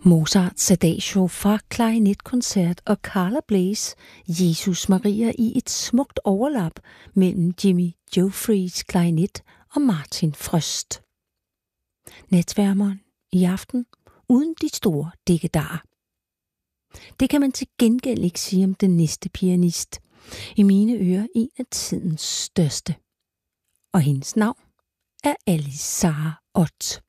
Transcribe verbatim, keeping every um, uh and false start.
Mozarts Adagio fra klarinetkoncert og Carla Bley's Jesus Maria i et smukt overlap mellem Jimmy Geoffreys klarinet og Martin Fröst. Natsværmeren i aften uden de store dikkedarer. Det kan man til gengæld ikke sige om den næste pianist. I mine ører en af tidens største. Og hendes navn er Alice Sarah Ott.